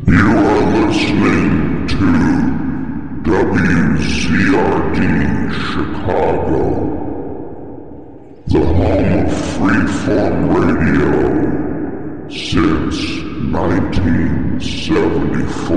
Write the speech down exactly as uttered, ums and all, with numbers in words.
You are listening to W C R D Chicago, the home of freeform radio since nineteen seventy-four.